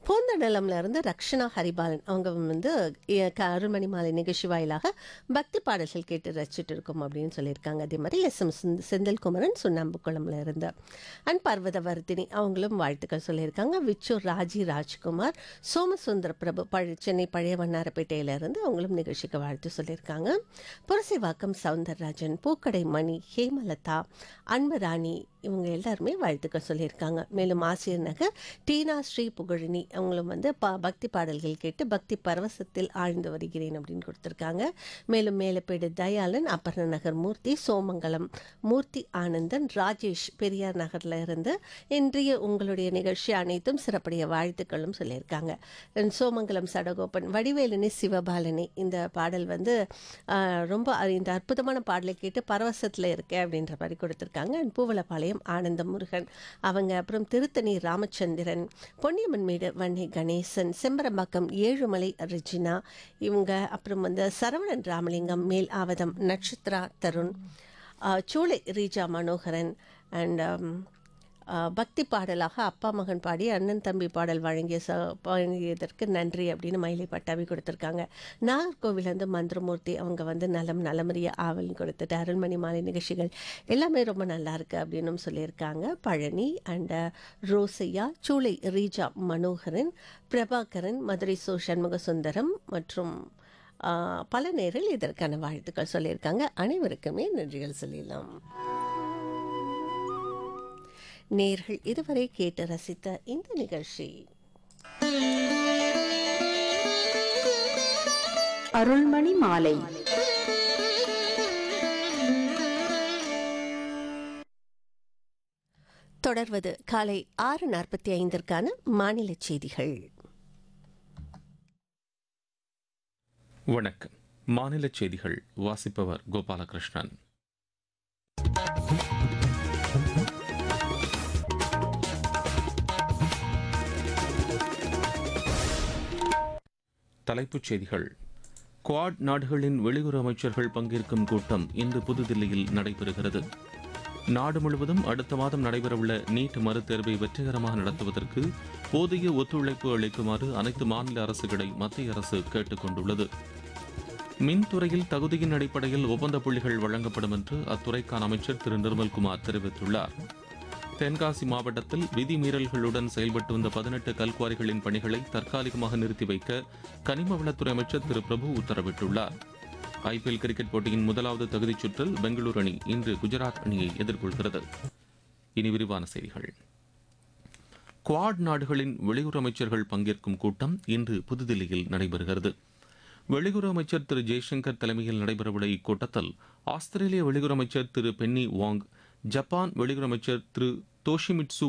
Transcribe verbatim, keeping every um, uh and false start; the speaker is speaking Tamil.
பூந்தண்டலம்ல இருந்து ரக்ஷனா ஹரிபாலன் அவங்க வந்து எ- க- அருள்மணி மாலை நிகழ்ச்சி வாயிலாக பக்தி பாடல்கள் கேட்டு ரசிச்சுட்டு இருக்கோம் அப்படின்னு சொல்லியிருக்காங்க. அதே மாதிரி எஸ் எம் செந்தில்குமரன் சுண்ணாம்புக்குளம்ல இருந்து அண்ட் பர்வதவர்த்தினி அவங்களும் வாழ்த்துக்கள் சொல்லியிருக்காங்க. விச்சூர் ராஜி ராஜ்குமார், சோமசுந்தர பிரபு பழ சென்னை பழைய வண்ணாரப்பேட்டையில இருந்து அவங்களும் நிகழ்ச்சிக்கு வாழ்த்து சொல்லியிருக்காங்க. புரசைவாக்கம் சவுந்தரராஜன், பூக்கடை மணி, ஹேமலதா, அன்பராணி இவங்க எல்லாருமே வாழ்த்துக்கள் சொல்லியிருக்காங்க. மேலும் ஆசிரியர் நகர் டீனா ஸ்ரீ புகழினி அவங்களும் வந்து ப பக்தி பாடல்கள் கேட்டு பக்தி பரவசத்தில் ஆழ்ந்து வருகிறேன் அப்படின்னு கொடுத்துருக்காங்க. மேலும் மேலப்பேடு தயாளன், அப்பர்ண நகர் மூர்த்தி, சோமங்கலம் மூர்த்தி ஆனந்தன், ராஜேஷ் பெரியார் நகர்ல இருந்து இன்றைய உங்களுடைய நிகழ்ச்சி அனைத்தும் சிறப்புடைய வாழ்த்துக்களும் சொல்லியிருக்காங்க. And சோமங்கலம் சடகோபன், வடிவேலினி சிவபாலினி இந்த பாடல் வந்து ஆஹ், ரொம்ப அ- இந்த அற்புதமான பாடலை கேட்டு பரவசத்தில் இருக்கேன் அப்படின்ற மாதிரி கொடுத்துருக்காங்க. And பூவலப்பாளையம் ஆனந்த முருகன் அவங்க, அப்புறம் திருத்தணி ராமச்சந்திரன், பொன்னியம்மன் மேடு வன்னி கணேசன், செம்பரம்பாக்கம் ஏழுமலை ரிஜினா இவங்க, அப்புறம் வந்து சரவணன் ராமலிங்கம், மேல் ஆவதம் நட்சத்திரா தருண், ஆஹ், சூளை ரீஜா மனோகரன் அண்ட் பக்தி பாடலாக அப்பா மகன் பாடி அண்ணன் தம்பி பாடல் வழங்கிய ச வழங்கியதற்கு நன்றி அப்படின்னு மயிலை பட்டாவி கொடுத்துருக்காங்க. நாகர்கோவிலேருந்து மந்திரமூர்த்தி அவங்க வந்து நலம் நலமறிய ஆவல் கொடுத்துட்டு அருள்மணி மாலை நிகழ்ச்சிகள் எல்லாமே ரொம்ப நல்லா இருக்கு அப்படின்னும் சொல்லியிருக்காங்க. பழனி அண்ட் ரோசையா, சூளை ரீஜா மனோகரன், பிரபாகரன், மதுரை சோ சண்முக சுந்தரம் மற்றும் ஆ, பல நேரில் இதற்கான வாழ்த்துக்கள் சொல்லியிருக்காங்க. அனைவருக்குமே நன்றிகள் சொல்லிடலாம். நேர்கள் இதுவரை கேட்டு ரசித்த இந்த நிகழ்ச்சி அருள்மணி மாலை. தொடர்வது காலை ஆறு நாற்பத்தி ஐந்திற்கான மாநில செய்திகள். வணக்கம். மாநில செய்திகள் வாசிப்பவர் கோபாலகிருஷ்ணன். தலைப்புச் செய்திகள். குவாட் நாடுகளின் வெளியுறவு அமைச்சர்கள் பங்கேற்கும் கூட்டம் இன்று புதுதில்லியில் நடைபெறுகிறது. நாடு முழுவதும் அடுத்த மாதம் நடைபெறவுள்ள நீட் மறுதேர்வை வெற்றிகரமாக நடத்துவதற்கு போதிய ஒத்துழைப்பு அளிக்குமாறு அனைத்து மாநில அரசுகளை மத்திய அரசு கேட்டுக் கொண்டுள்ளது. மின்துறையில் தகுதியின் அடிப்படையில் ஒப்பந்த புள்ளிகள் வழங்கப்படும் என்று அத்துறைக்கான அமைச்சர் திரு நிர்மல்குமார் தெரிவித்துள்ளார். தென்காசி மாவட்டத்தில் விதிமீறல்களுடன் செயல்பட்டு வந்த பதினெட்டு கல்குவாரிகளின் பணிகளை தற்காலிகமாக நிறுத்தி வைக்க கனிம வளத்துறை அமைச்சர் திரு பிரபு உத்தரவிட்டுள்ளார். ஐபிஎல் கிரிக்கெட் போட்டியின் முதலாவது தகுதிச் சுற்றில் பெங்களூரு அணி இன்று குஜராத் அணியை எதிர்கொள்கிறது. இனி விரிவான செய்திகள். குவாட் நாடுகளின் வெளியுறவு அமைச்சர்கள் பங்கேற்கும் கூட்டம் இன்று புதுதில்லியில் நடைபெறுகிறது. வெளியுறவு அமைச்சர் திரு ஜெய்சங்கர் தலைமையில் நடைபெறவுள்ள இக்கூட்டத்தில் ஆஸ்திரேலிய வெளியுறவு அமைச்சர் திரு பென்னி வாங், ஜப்பான் வெளியுறவு அமைச்சர் திரு தோஷிமிட்சு